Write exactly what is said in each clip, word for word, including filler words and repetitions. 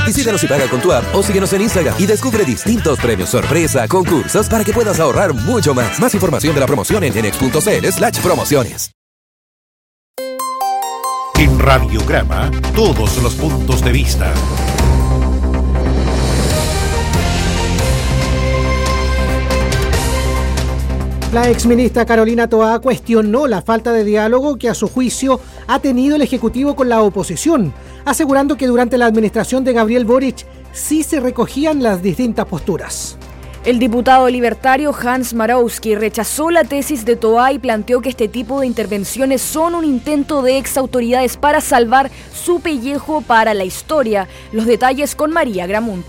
Visítanos y paga con tu app o síguenos en Instagram y descubre distintos premios sorpresa, concursos para que puedas ahorrar mucho más. Más información de la promoción en enex.cl slash promociones. En Radiograma, todos los puntos de vista. La exministra Carolina Toá cuestionó la falta de diálogo que a su juicio ha tenido el Ejecutivo con la oposición, asegurando que durante la administración de Gabriel Boric sí se recogían las distintas posturas. El diputado libertario Hans Marowski rechazó la tesis de Toá y planteó que este tipo de intervenciones son un intento de exautoridades para salvar su pellejo para la historia. Los detalles con María Gramunt.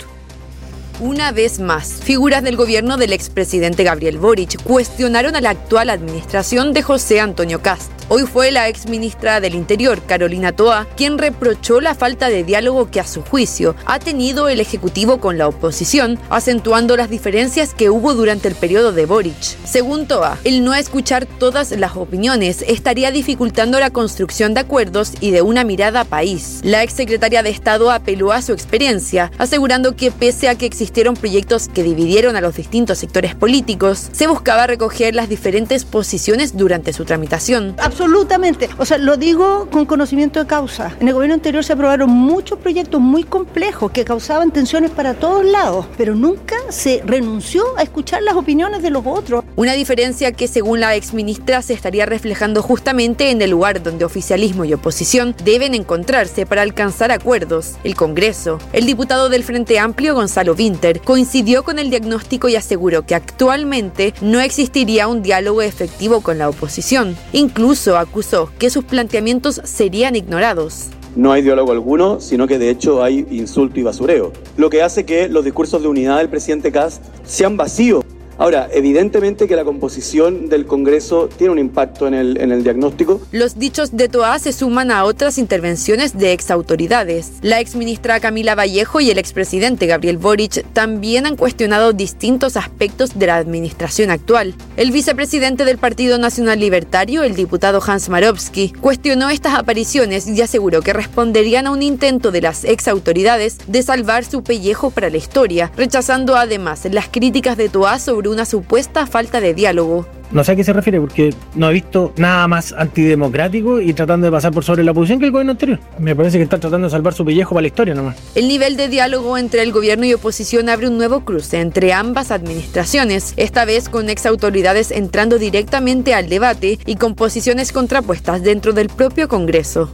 Una vez más, figuras del gobierno del expresidente Gabriel Boric cuestionaron a la actual administración de José Antonio Kast. Hoy fue la exministra del Interior, Carolina Toá, quien reprochó la falta de diálogo que a su juicio ha tenido el Ejecutivo con la oposición, acentuando las diferencias que hubo durante el periodo de Boric. Según Toá, el no escuchar todas las opiniones estaría dificultando la construcción de acuerdos y de una mirada país. La exsecretaria de Estado apeló a su experiencia, asegurando que pese a que existieron proyectos que dividieron a los distintos sectores políticos, se buscaba recoger las diferentes posiciones durante su tramitación. Absolutamente. O sea, lo digo con conocimiento de causa. En el gobierno anterior se aprobaron muchos proyectos muy complejos que causaban tensiones para todos lados, pero nunca se renunció a escuchar las opiniones de los otros. Una diferencia que, según la exministra, se estaría reflejando justamente en el lugar donde oficialismo y oposición deben encontrarse para alcanzar acuerdos, el Congreso. El diputado del Frente Amplio, Gonzalo Vinter, coincidió con el diagnóstico y aseguró que actualmente no existiría un diálogo efectivo con la oposición. Incluso acusó que sus planteamientos serían ignorados. No hay diálogo alguno, sino que de hecho hay insulto y basureo, lo que hace que los discursos de unidad del presidente Kast sean vacíos. Ahora, evidentemente que la composición del Congreso tiene un impacto en el, en el diagnóstico. Los dichos de Toá se suman a otras intervenciones de exautoridades. La exministra Camila Vallejo y el expresidente Gabriel Boric también han cuestionado distintos aspectos de la administración actual. El vicepresidente del Partido Nacional Libertario, el diputado Hans Marowski, cuestionó estas apariciones y aseguró que responderían a un intento de las exautoridades de salvar su pellejo para la historia, rechazando además las críticas de Toá sobre una supuesta falta de diálogo. No sé a qué se refiere, porque no he visto nada más antidemocrático y tratando de pasar por sobre la oposición que el gobierno anterior. Me parece que está tratando de salvar su pellejo para la historia nomás. El nivel de diálogo entre el gobierno y oposición abre un nuevo cruce entre ambas administraciones, esta vez con exautoridades entrando directamente al debate y con posiciones contrapuestas dentro del propio Congreso.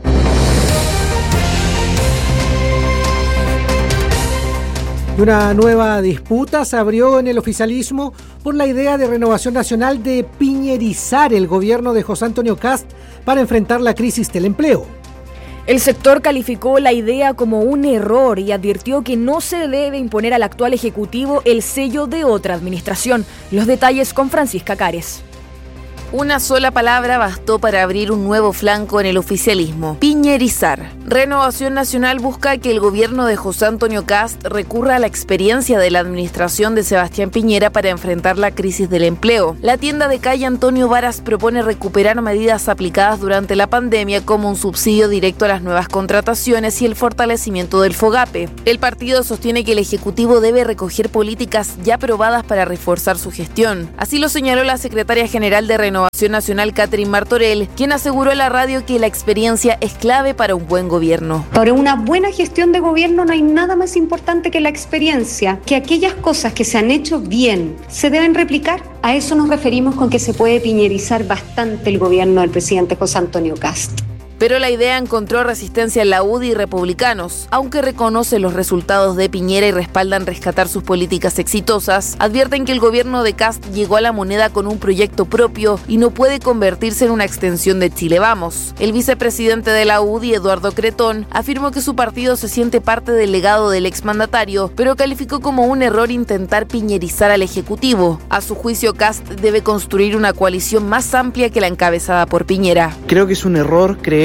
Una nueva disputa se abrió en el oficialismo por la idea de Renovación Nacional de piñerizar el gobierno de José Antonio Kast para enfrentar la crisis del empleo. El sector calificó la idea como un error y advirtió que no se debe imponer al actual Ejecutivo el sello de otra administración. Los detalles con Francisca Cares. Una sola palabra bastó para abrir un nuevo flanco en el oficialismo: piñerizar. Renovación Nacional busca que el gobierno de José Antonio Kast recurra a la experiencia de la administración de Sebastián Piñera para enfrentar la crisis del empleo. La tienda de calle Antonio Varas propone recuperar medidas aplicadas durante la pandemia, como un subsidio directo a las nuevas contrataciones y el fortalecimiento del FOGAPE. El partido sostiene que el Ejecutivo debe recoger políticas ya aprobadas para reforzar su gestión. Así lo señaló la secretaria general de Renovación Renovación Nacional, Catherine Martorell, quien aseguró a la radio que la experiencia es clave para un buen gobierno. Para una buena gestión de gobierno no hay nada más importante que la experiencia, que aquellas cosas que se han hecho bien se deben replicar. A eso nos referimos con que se puede piñerizar bastante el gobierno del presidente José Antonio Kast. Pero la idea encontró resistencia en la U D I y republicanos. Aunque reconocen los resultados de Piñera y respaldan rescatar sus políticas exitosas, advierten que el gobierno de Kast llegó a la moneda con un proyecto propio y no puede convertirse en una extensión de Chile Vamos. El vicepresidente de la U D I, Eduardo Cretón, afirmó que su partido se siente parte del legado del exmandatario, pero calificó como un error intentar piñerizar al Ejecutivo. A su juicio, Kast debe construir una coalición más amplia que la encabezada por Piñera. Creo que es un error creer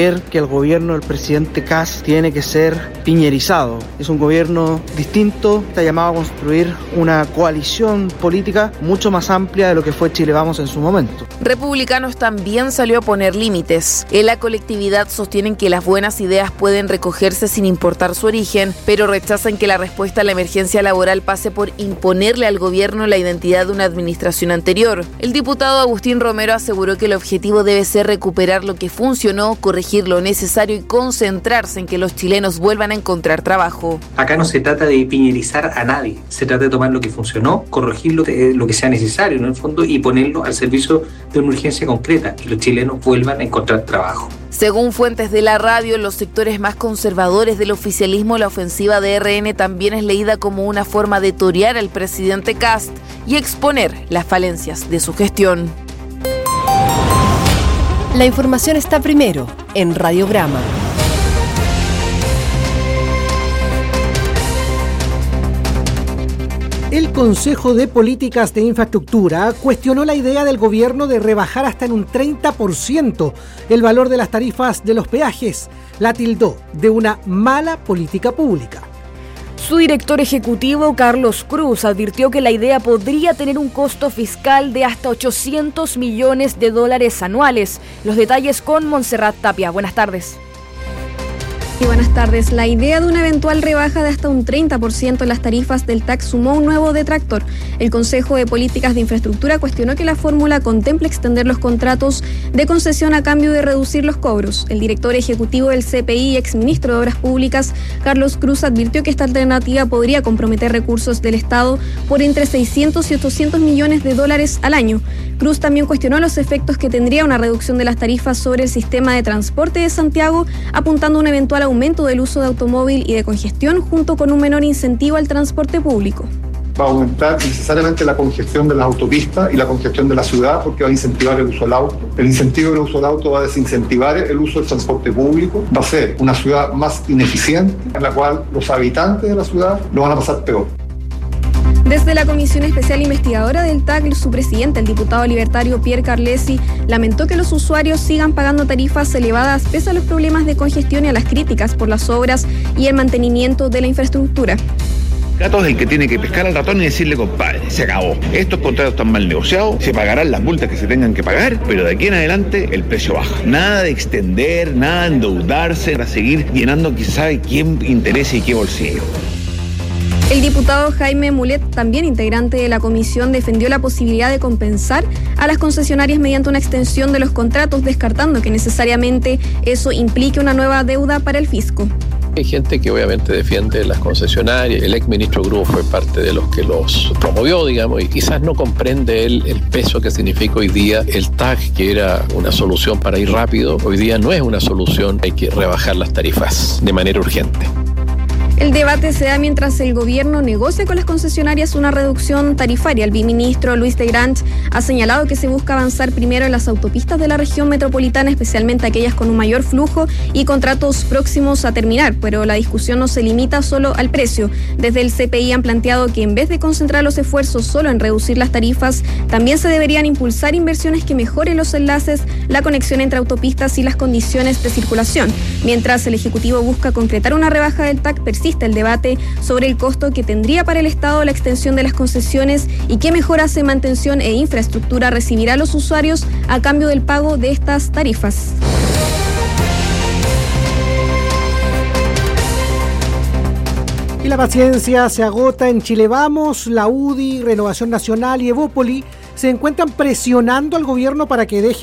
creer que el gobierno del presidente Kast tiene que ser piñerizado. Es un gobierno distinto, está llamado a construir una coalición política mucho más amplia de lo que fue Chile Vamos en su momento. Republicanos también salió a poner límites. En la colectividad sostienen que las buenas ideas pueden recogerse sin importar su origen, pero rechazan que la respuesta a la emergencia laboral pase por imponerle al gobierno la identidad de una administración anterior. El diputado Agustín Romero aseguró que el objetivo debe ser recuperar lo que funcionó, corregir lo necesario y concentrarse en que los chilenos vuelvan a encontrar trabajo. Acá no se trata de piñerizar a nadie, se trata de tomar lo que funcionó, corregirlo, lo que sea necesario en el fondo y ponerlo al servicio de una urgencia concreta, que los chilenos vuelvan a encontrar trabajo. Según fuentes de la radio, en los sectores más conservadores del oficialismo, la ofensiva de R N también es leída como una forma de torear al presidente Kast y exponer las falencias de su gestión. La información está primero en Radiograma. El Consejo de Políticas de Infraestructura cuestionó la idea del gobierno de rebajar hasta en un treinta por ciento el valor de las tarifas de los peajes. La tildó de una mala política pública. Su director ejecutivo, Carlos Cruz, advirtió que la idea podría tener un costo fiscal de hasta ochocientos millones de dólares anuales. Los detalles con Montserrat Tapia. Buenas tardes. Y buenas tardes. La idea de una eventual rebaja de hasta un treinta por ciento en las tarifas del T A C sumó un nuevo detractor. El Consejo de Políticas de Infraestructura cuestionó que la fórmula contemple extender los contratos de concesión a cambio de reducir los cobros. El director ejecutivo del C P I y exministro de Obras Públicas, Carlos Cruz, advirtió que esta alternativa podría comprometer recursos del Estado por entre seiscientos y ochocientos millones de dólares al año. Cruz también cuestionó los efectos que tendría una reducción de las tarifas sobre el sistema de transporte de Santiago, apuntando a un eventual aumento del uso de automóvil y de congestión junto con un menor incentivo al transporte público. Va a aumentar necesariamente la congestión de las autopistas y la congestión de la ciudad porque va a incentivar el uso del auto. El incentivo del uso del auto va a desincentivar el uso del transporte público. Va a ser una ciudad más ineficiente en la cual los habitantes de la ciudad lo van a pasar peor. Desde la Comisión Especial Investigadora del T A C, su presidente, el diputado libertario Pierre Carlesi, lamentó que los usuarios sigan pagando tarifas elevadas pese a los problemas de congestión y a las críticas por las obras y el mantenimiento de la infraestructura. Gato es el que tiene que pescar al ratón y decirle, compadre, se acabó. Estos contratos están mal negociados, se pagarán las multas que se tengan que pagar, pero de aquí en adelante el precio baja. Nada de extender, nada de endeudarse para seguir llenando quizá sabe quién interesa y qué bolsillo. El diputado Jaime Mulet, también integrante de la comisión, defendió la posibilidad de compensar a las concesionarias mediante una extensión de los contratos, descartando que necesariamente eso implique una nueva deuda para el fisco. Hay gente que obviamente defiende las concesionarias. El ex ministro Grau fue parte de los que los promovió, digamos, y quizás no comprende él el peso que significa hoy día el T A C, que era una solución para ir rápido. Hoy día no es una solución, hay que rebajar las tarifas de manera urgente. El debate se da mientras el gobierno negocia con las concesionarias una reducción tarifaria. El viceministro Luis de Grange ha señalado que se busca avanzar primero en las autopistas de la región metropolitana, especialmente aquellas con un mayor flujo y contratos próximos a terminar, pero la discusión no se limita solo al precio. Desde el C P I han planteado que en vez de concentrar los esfuerzos solo en reducir las tarifas, también se deberían impulsar inversiones que mejoren los enlaces, la conexión entre autopistas y las condiciones de circulación. Mientras el Ejecutivo busca concretar una rebaja del T A C, persiste el debate sobre el costo que tendría para el Estado la extensión de las concesiones y qué mejoras en mantención e infraestructura recibirá a los usuarios a cambio del pago de estas tarifas. Y la paciencia se agota en Chile Vamos. La U D I, Renovación Nacional y Evópoli se encuentran presionando al gobierno para que deje